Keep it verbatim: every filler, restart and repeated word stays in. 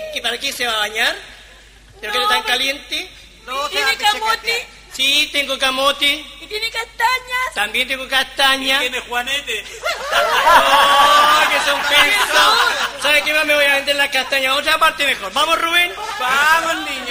¿Que para qué se va a bañar? ¿Pero no, que no tan caliente? No, ¿Tiene camote? Sí, tengo camote. ¿Y tiene castañas? También tengo castaña. ¿Tiene juanete? ¡Oh, que son pesos! ¿Sabe qué más? Me voy a vender las castañas a otra parte mejor. ¿Vamos, Rubén? Vamos, niño.